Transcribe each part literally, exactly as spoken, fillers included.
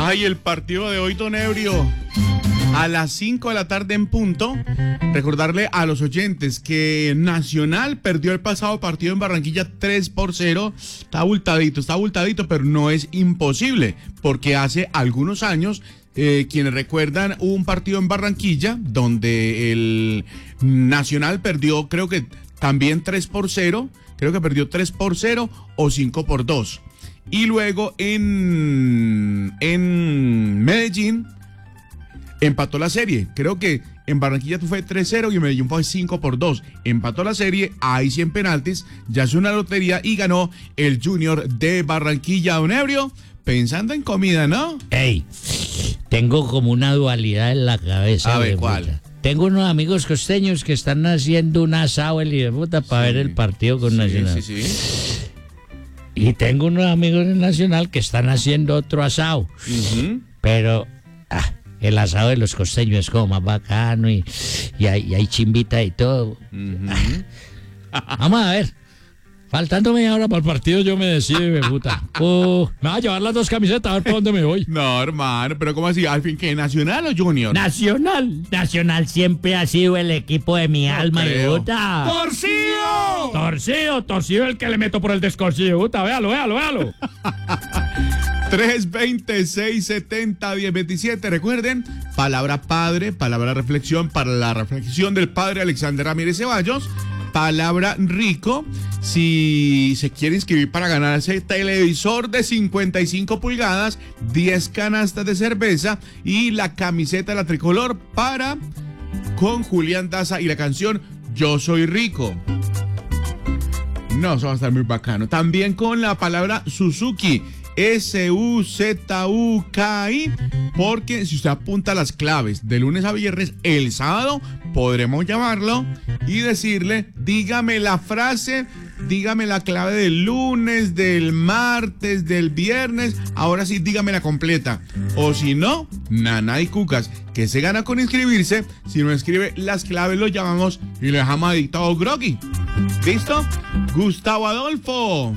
Ay, el partido de hoy, don Ebrio, a las cinco de la tarde en punto. Recordarle a los oyentes que Nacional perdió el pasado partido en Barranquilla tres por cero. Está abultadito, está abultadito, pero no es imposible, porque hace algunos años, eh, quienes recuerdan, hubo un partido en Barranquilla donde el Nacional perdió, creo que también tres por cero, creo que perdió tres por cero o cinco por dos. Y luego en, en Medellín empató la serie. Creo que en Barranquilla fue tres cero y en Medellín fue cinco por dos. Empató la serie, ahí sí en penaltis, ya es una lotería y ganó el Junior de Barranquilla. Don Ebrio, pensando en comida, ¿no? Ey, tengo como una dualidad en la cabeza. A ver, ¿cuál? Puta. Tengo unos amigos costeños que están haciendo un asado el hijo de puta para sí, ver el partido con sí, Nacional. Sí, sí. Y tengo unos amigos en Nacional que están haciendo otro asado. Uh-huh. Pero ah, el asado de los costeños es como más bacano y, y, hay, y hay chimbita y todo. Uh-huh. Ah. Vamos a ver. Faltando media hora para el partido yo me decido y me puta. Uh, me voy a llevar las dos camisetas a ver por dónde me voy. No, hermano, pero ¿cómo así? ¿Al fin qué? ¿Nacional o Junior? Nacional. Nacional siempre ha sido el equipo de mi no alma creo. Y puta. ¡Torcido! Torcido, torcido el que le meto por el descorcido, puta. Véalo, véalo, véalo. tres veinte, seiscientos setenta, diez veintisiete. Recuerden, palabra padre, palabra reflexión para la reflexión del padre Alexander Ramírez Ceballos. Palabra rico, si se quiere inscribir para ganarse televisor de cincuenta y cinco pulgadas, diez canastas de cerveza y la camiseta de la tricolor para con Julián Daza y la canción Yo Soy Rico. No, eso va a estar muy bacano. También con la palabra Suzuki, S U Z U K I, porque si usted apunta las claves de lunes a viernes, el sábado podremos llamarlo y decirle, dígame la frase, dígame la clave del lunes, del martes, del viernes, ahora sí dígame la completa. O si no, nana y cucas, que se gana con inscribirse. Si no escribe las claves, lo llamamos y lo dejamos adictado groggy. ¿Listo? Gustavo Adolfo.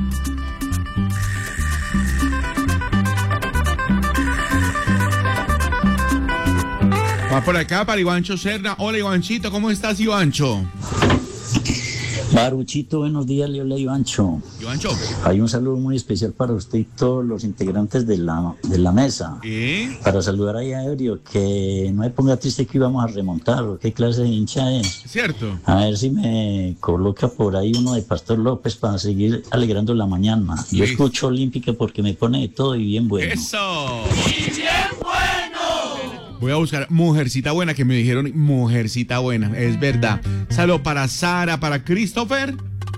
Va por acá para Ivancho Serna. Hola, Ivanchito, ¿cómo estás, Ivancho? Baruchito, buenos días, le habla Ivancho. Ivancho. Hay un saludo muy especial para usted y todos los integrantes de la, de la mesa. ¿Eh? Para saludar ahí a Ebrio, que no me ponga triste que íbamos a remontar, ¿qué clase de hincha es? Cierto. A ver si me coloca por ahí uno de Pastor López para seguir alegrando la mañana. Yo Listo. Escucho Olímpica porque me pone de todo y bien bueno. ¡Eso! ¡Y bien bueno! Voy a buscar Mujercita Buena, que me dijeron Mujercita Buena, es verdad. Saludo para Sara, para Christopher.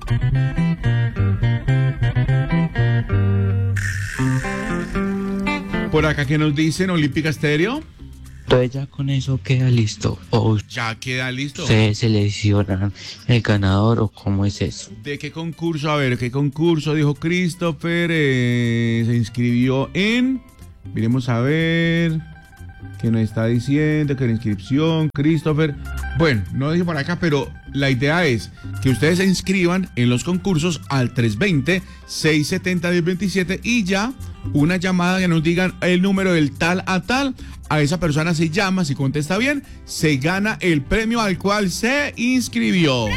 Por acá que nos dicen Olímpica Estéreo. Entonces ya con eso queda listo. O ya queda listo. ¿Ustedes seleccionan el ganador o cómo es eso? ¿De qué concurso? A ver, ¿qué concurso? Dijo Christopher. Eh, se inscribió en... Miremos a ver... que nos está diciendo que la inscripción, Christopher. Bueno, no dije por acá, pero la idea es que ustedes se inscriban en los concursos al tres veinte, seiscientos setenta, diez veintisiete y ya una llamada que nos digan el número del tal a tal. A esa persona se llama, si contesta bien, se gana el premio al cual se inscribió.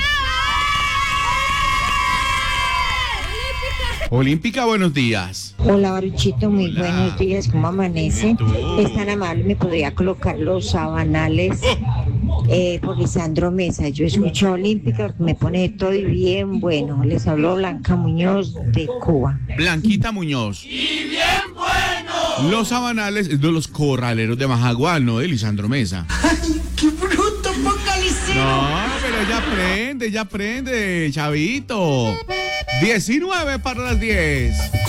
Olímpica, buenos días. Hola, Baruchito, muy Hola. Buenos días, ¿cómo amanece? Es tan amable, me podría colocar los sabanales Oh. eh, por Lisandro Mesa. Yo escucho Olímpica, me pone todo y bien bueno. Les habló Blanca Muñoz de Cuba. Blanquita Muñoz. ¡Y bien bueno! Los sabanales es de los corraleros de Majagual, no de Lisandro Mesa. ¡Ay, qué bruto, póngale! No, pero ya aprende, ya aprende, chavito. diecinueve para las diez.